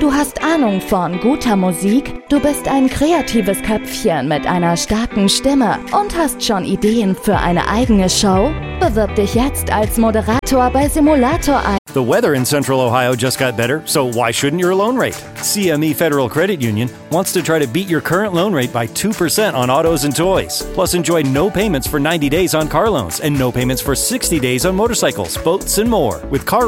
Du hast Ahnung von guter Musik, du bist ein kreatives Köpfchen mit einer starken Stimme und hast schon Ideen für eine eigene Show? Bewirb dich jetzt als Moderator bei Simulator 1. The weather in Central Ohio just got better, so why shouldn't your loan rate? CME Federal Credit Union wants to try to beat your current loan rate by 2% on autos and toys. Plus, enjoy no payments for 90 days on car loans and no payments for 60 days on motorcycles, boats, and more with car